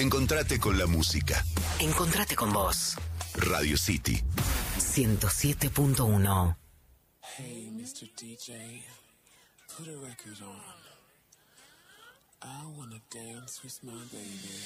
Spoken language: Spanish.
Encontrate con la música. Encontrate con vos. Radio City 107.1. Hey, Mr. DJ, put a record on. I wanna dance with my baby.